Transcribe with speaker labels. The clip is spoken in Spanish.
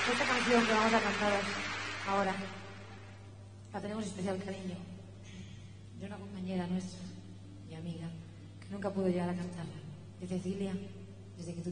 Speaker 1: Esta canción que vamos a cantar ahora la tenemos especial cariño de una compañera nuestra y amiga que nunca pudo llegar a cantarla, de Cecilia, desde que tú